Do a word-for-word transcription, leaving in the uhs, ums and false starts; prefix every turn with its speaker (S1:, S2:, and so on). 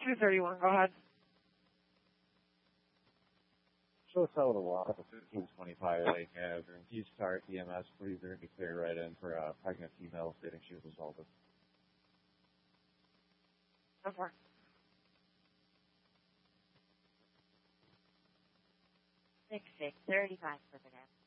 S1: two thirty-one, go ahead.
S2: Show us how to walk the fifteen twenty-five Lake Avenue. East Start E M S, please, they're going to be clear right in for a pregnant female stating she was assaulted.
S1: Go for it.
S3: Six six thirty-five for the